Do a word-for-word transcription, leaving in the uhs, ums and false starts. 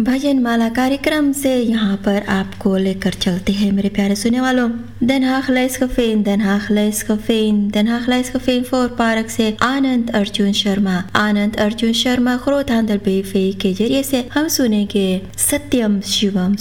भजन माला कार्यक्रम से यहाँ पर आपको लेकर चलते हैं मेरे प्यारे सुनने वालों। Den Haag Leeskeveen, Den Haag Leeskeveen, Den Haag Leeskeveen voor park से आनंद अर्जुन शर्मा। आनंद Arjun Sharma growth handle B V के जरिए से हम सुनेंगे सत्यम शिवम